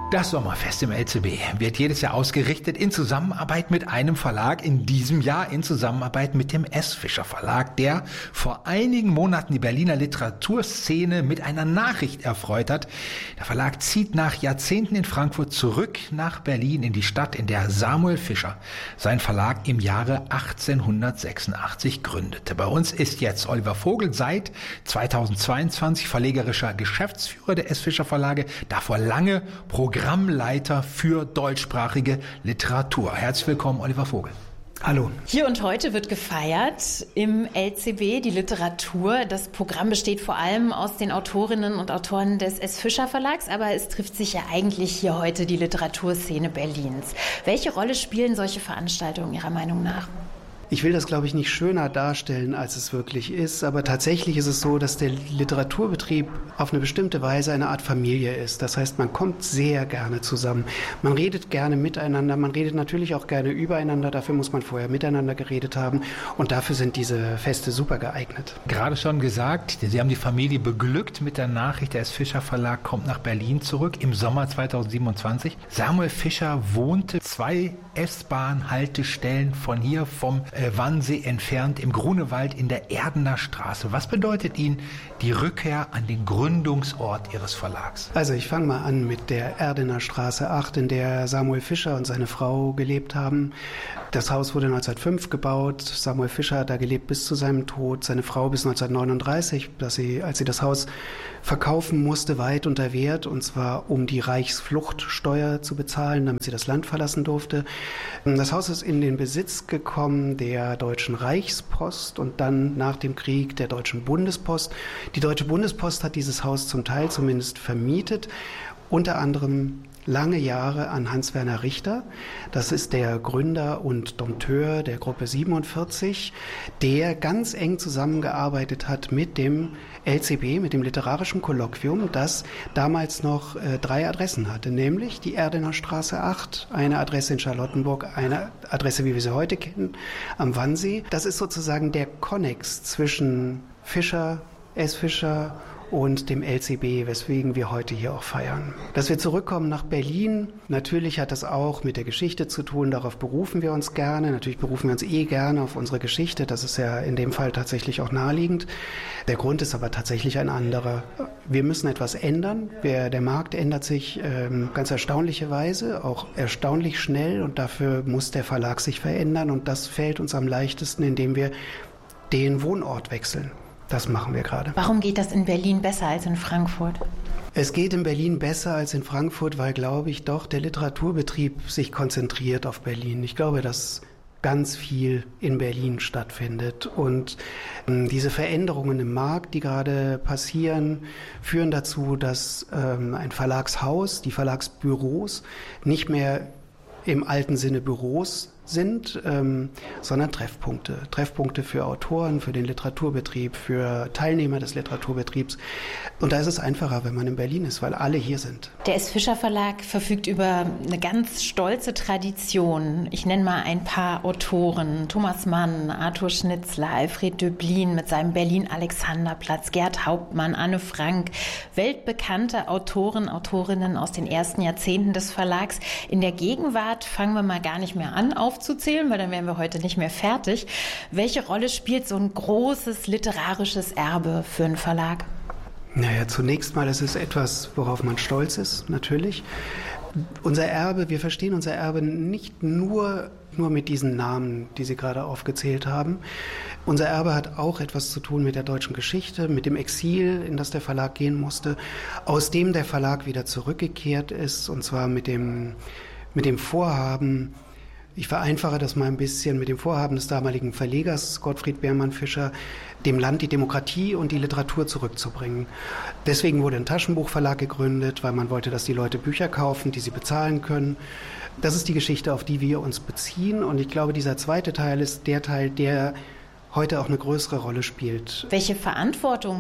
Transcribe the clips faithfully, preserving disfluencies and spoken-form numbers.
Das Sommerfest im L C B wird jedes Jahr ausgerichtet in Zusammenarbeit mit einem Verlag, in diesem Jahr in Zusammenarbeit mit dem S. Fischer Verlag, der vor einigen Monaten die Berliner Literaturszene mit einer Nachricht erfreut hat. Der Verlag zieht nach Jahrzehnten in Frankfurt zurück nach Berlin, in die Stadt, in der Samuel Fischer sein Verlag im Jahre achtzehnhundertsechsundachtzig gründete. Bei uns ist jetzt Oliver Vogel, seit zweitausendzweiundzwanzig verlegerischer Geschäftsführer der S. Fischer Verlage, davor lange Programm Programmleiter für deutschsprachige Literatur. Herzlich willkommen, Oliver Vogel. Hallo. Hier und heute wird gefeiert im L C B die Literatur. Das Programm besteht vor allem aus den Autorinnen und Autoren des S. Fischer Verlags, aber es trifft sich ja eigentlich hier heute die Literaturszene Berlins. Welche Rolle spielen solche Veranstaltungen Ihrer Meinung nach? Ich will das, glaube ich, nicht schöner darstellen, als es wirklich ist, aber tatsächlich ist es so, dass der Literaturbetrieb auf eine bestimmte Weise eine Art Familie ist. Das heißt, man kommt sehr gerne zusammen. Man redet gerne miteinander, man redet natürlich auch gerne übereinander, dafür muss man vorher miteinander geredet haben und dafür sind diese Feste super geeignet. Gerade schon gesagt, Sie haben die Familie beglückt mit der Nachricht, der S. Fischer Verlag kommt nach Berlin zurück im Sommer zweitausendsiebenundzwanzig. Samuel Fischer wohnte zwei S-Bahn-Haltestellen von hier vom Wannsee entfernt im Grunewald in der Erdener Straße. Was bedeutet Ihnen die Rückkehr an den Gründungsort Ihres Verlags? Also ich fange mal an mit der Erdener Straße acht, in der Samuel Fischer und seine Frau gelebt haben. Das Haus wurde neunzehnhundertfünf gebaut. Samuel Fischer hat da gelebt bis zu seinem Tod. Seine Frau bis neunzehnhundertneununddreißig, dass sie, als sie das Haus verkaufen musste, weit unter Wert, und zwar um die Reichsfluchtsteuer zu bezahlen, damit sie das Land verlassen durfte. Das Haus ist in den Besitz gekommen der Deutschen Reichspost und dann nach dem Krieg der Deutschen Bundespost. Die Deutsche Bundespost hat dieses Haus zum Teil zumindest vermietet, unter anderem lange Jahre an Hans-Werner Richter. Das ist der Gründer und Dompteur der Gruppe siebenundvierzig, der ganz eng zusammengearbeitet hat mit dem L C B, mit dem Literarischen Kolloquium, das damals noch äh, drei Adressen hatte, nämlich die Erdener Straße acht, eine Adresse in Charlottenburg, eine Adresse, wie wir sie heute kennen, am Wannsee. Das ist sozusagen der Konnex zwischen Fischer, S. Fischer und dem L C B, weswegen wir heute hier auch feiern. Dass wir zurückkommen nach Berlin, natürlich hat das auch mit der Geschichte zu tun, darauf berufen wir uns gerne, natürlich berufen wir uns eh gerne auf unsere Geschichte, das ist ja in dem Fall tatsächlich auch naheliegend. Der Grund ist aber tatsächlich ein anderer. Wir müssen etwas ändern, wir, der Markt ändert sich ähm, ganz erstaunlicherweise, auch erstaunlich schnell, und dafür muss der Verlag sich verändern, und das fällt uns am leichtesten, indem wir den Wohnort wechseln. Das machen wir gerade. Warum geht das in Berlin besser als in Frankfurt? Es geht in Berlin besser als in Frankfurt, weil, glaube ich, doch der Literaturbetrieb sich konzentriert auf Berlin. Ich glaube, dass ganz viel in Berlin stattfindet. Und ähm, diese Veränderungen im Markt, die gerade passieren, führen dazu, dass ähm, ein Verlagshaus, die Verlagsbüros, nicht mehr im alten Sinne Büros sind, ähm, sondern Treffpunkte. Treffpunkte für Autoren, für den Literaturbetrieb, für Teilnehmer des Literaturbetriebs. Und da ist es einfacher, wenn man in Berlin ist, weil alle hier sind. Der S. Fischer Verlag verfügt über eine ganz stolze Tradition. Ich nenne mal ein paar Autoren. Thomas Mann, Arthur Schnitzler, Alfred Döblin mit seinem Berlin-Alexanderplatz, Gerd Hauptmann, Anne Frank. Weltbekannte Autoren, Autorinnen aus den ersten Jahrzehnten des Verlags. In der Gegenwart fangen wir mal gar nicht mehr an aufzuzählen, weil dann wären wir heute nicht mehr fertig. Welche Rolle spielt so ein großes literarisches Erbe für einen Verlag? Naja, zunächst mal, es ist etwas, worauf man stolz ist, natürlich. Unser Erbe, wir verstehen unser Erbe nicht nur, nur mit diesen Namen, die Sie gerade aufgezählt haben. Unser Erbe hat auch etwas zu tun mit der deutschen Geschichte, mit dem Exil, in das der Verlag gehen musste, aus dem der Verlag wieder zurückgekehrt ist, und zwar mit dem, mit dem Vorhaben, ich vereinfache das mal ein bisschen, mit dem Vorhaben des damaligen Verlegers Gottfried Beermann Fischer, dem Land die Demokratie und die Literatur zurückzubringen. Deswegen wurde ein Taschenbuchverlag gegründet, weil man wollte, dass die Leute Bücher kaufen, die sie bezahlen können. Das ist die Geschichte, auf die wir uns beziehen. Und ich glaube, dieser zweite Teil ist der Teil, der heute auch eine größere Rolle spielt. Welche Verantwortung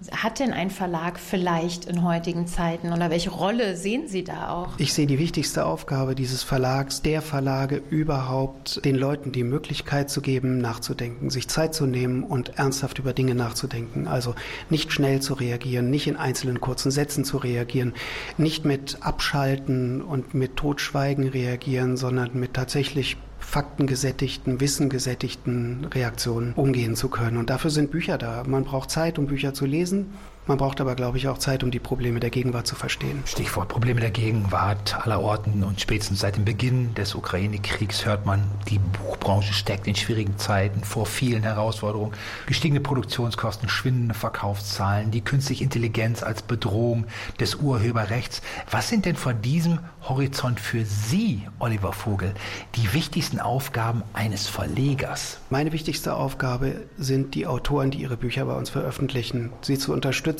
hat denn ein Verlag vielleicht in heutigen Zeiten oder welche Rolle sehen Sie da auch? Ich sehe die wichtigste Aufgabe dieses Verlags, der Verlage überhaupt, den Leuten die Möglichkeit zu geben, nachzudenken, sich Zeit zu nehmen und ernsthaft über Dinge nachzudenken. Also nicht schnell zu reagieren, nicht in einzelnen kurzen Sätzen zu reagieren, nicht mit Abschalten und mit Totschweigen reagieren, sondern mit tatsächlich faktengesättigten, wissengesättigten Reaktionen umgehen zu können. Und dafür sind Bücher da. Man braucht Zeit, um Bücher zu lesen. Man braucht aber, glaube ich, auch Zeit, um die Probleme der Gegenwart zu verstehen. Stichwort Probleme der Gegenwart aller Orten und spätestens seit dem Beginn des Ukraine-Kriegs hört man, die Buchbranche steckt in schwierigen Zeiten vor vielen Herausforderungen. Gestiegene Produktionskosten, schwindende Verkaufszahlen, die künstliche Intelligenz als Bedrohung des Urheberrechts. Was sind denn vor diesem Horizont für Sie, Oliver Vogel, die wichtigsten Aufgaben eines Verlegers? Meine wichtigste Aufgabe sind die Autoren, die ihre Bücher bei uns veröffentlichen, sie zu unterstützen,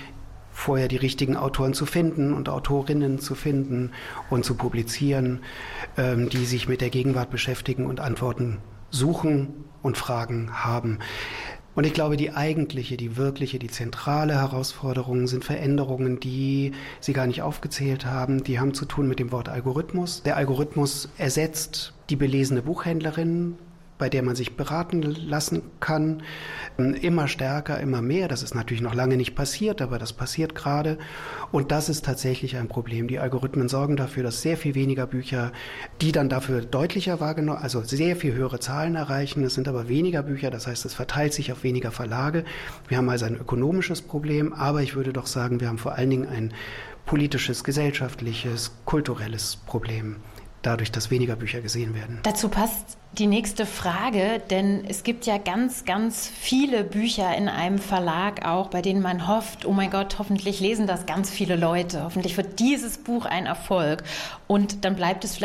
vorher die richtigen Autoren zu finden und Autorinnen zu finden und zu publizieren, ähm, die sich mit der Gegenwart beschäftigen und Antworten suchen und Fragen haben. Und ich glaube, die eigentliche, die wirkliche, die zentrale Herausforderung sind Veränderungen, die Sie gar nicht aufgezählt haben. Die haben zu tun mit dem Wort Algorithmus. Der Algorithmus ersetzt die belesene Buchhändlerin, bei der man sich beraten lassen kann, immer stärker, immer mehr. Das ist natürlich noch lange nicht passiert, aber das passiert gerade. Und das ist tatsächlich ein Problem. Die Algorithmen sorgen dafür, dass sehr viel weniger Bücher, die dann dafür deutlicher wahrgenommen, also sehr viel höhere Zahlen erreichen. Es sind aber weniger Bücher, das heißt, es verteilt sich auf weniger Verlage. Wir haben also ein ökonomisches Problem, aber ich würde doch sagen, wir haben vor allen Dingen ein politisches, gesellschaftliches, kulturelles Problem, dadurch, dass weniger Bücher gesehen werden. Dazu passt die nächste Frage, denn es gibt ja ganz, ganz viele Bücher in einem Verlag auch, bei denen man hofft, oh mein Gott, hoffentlich lesen das ganz viele Leute, hoffentlich wird dieses Buch ein Erfolg und dann bleibt es vielleicht